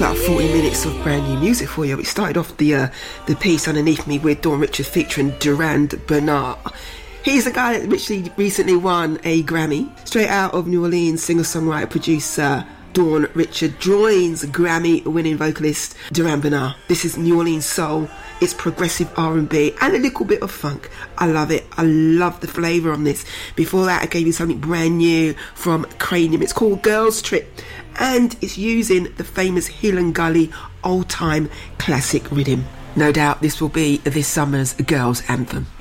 about 40 minutes of brand new music for you. We started off the piece underneath me with Dawn Richards featuring Durand Bernarr. He's a guy that recently won a Grammy. Straight out of New Orleans, singer-songwriter, producer Dawn Richards joins Grammy-winning vocalist Durand Bernarr. This is New Orleans soul. It's progressive R&B and a little bit of funk. I love it. I love the flavour on this. Before that, I gave you something brand new from Cranium. It's called Girls Trip, and it's using the famous Hill and Gully old-time classic rhythm. No doubt this will be this summer's girls' anthem.